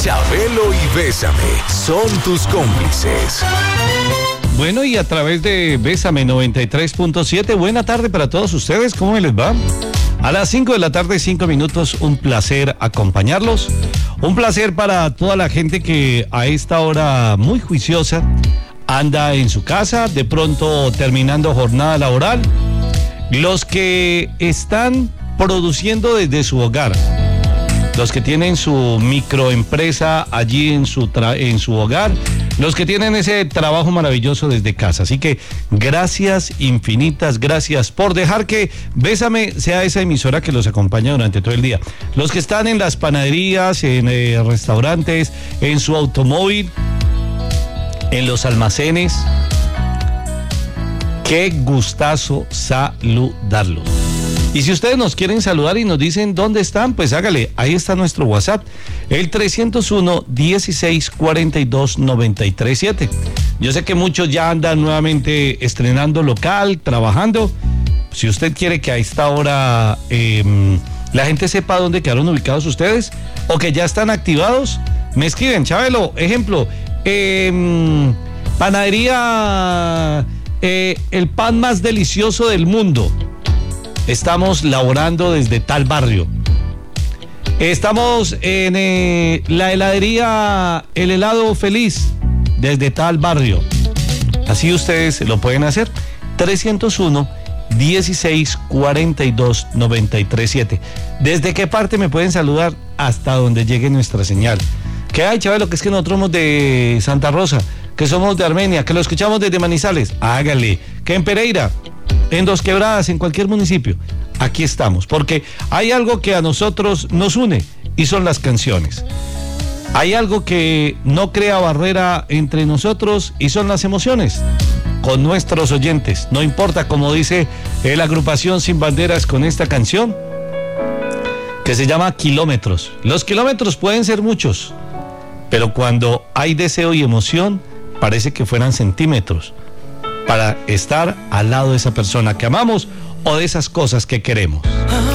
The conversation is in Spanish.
Chabelo y Bésame son tus cómplices. Bueno, y a través de Bésame 93.7, buena tarde para todos ustedes, ¿cómo les va? A las 5 de la tarde, 5 minutos, un placer acompañarlos. Un placer para toda la gente que a esta hora muy juiciosa anda en su casa, de pronto terminando jornada laboral. Los que están produciendo desde su hogar, los que tienen su microempresa allí en su hogar, los que tienen ese trabajo maravilloso desde casa. Así que gracias, infinitas gracias por dejar que Bésame sea esa emisora que los acompaña durante todo el día. Los que están en las panaderías, en restaurantes, en su automóvil, en los almacenes, qué gustazo saludarlos. Y si ustedes nos quieren saludar y nos dicen dónde están, pues hágale, ahí está nuestro WhatsApp, el 301-1642-937. Yo sé que muchos ya andan nuevamente estrenando local, trabajando. Si usted quiere que a esta hora la gente sepa dónde quedaron ubicados ustedes o que ya están activados, me escriben, Chabelo, ejemplo, panadería, el pan más delicioso del mundo. Estamos laborando desde tal barrio. Estamos en la heladería El Helado Feliz desde tal barrio. Así ustedes lo pueden hacer. 301-1642-937. ¿Desde qué parte me pueden saludar? Hasta donde llegue nuestra señal. ¿Qué hay, Chabelo? Que es que nosotros somos de Santa Rosa, que somos de Armenia, que lo escuchamos desde Manizales. Hágale. Que en Pereira, en Dos Quebradas, en cualquier municipio, aquí estamos, porque hay algo que a nosotros nos une y son las canciones. Hay algo que no crea barrera entre nosotros y son las emociones con nuestros oyentes. No importa, como dice la agrupación Sin Banderas con esta canción que se llama Kilómetros. Los kilómetros pueden ser muchos, pero cuando hay deseo y emoción parece que fueran centímetros para estar al lado de esa persona que amamos o de esas cosas que queremos.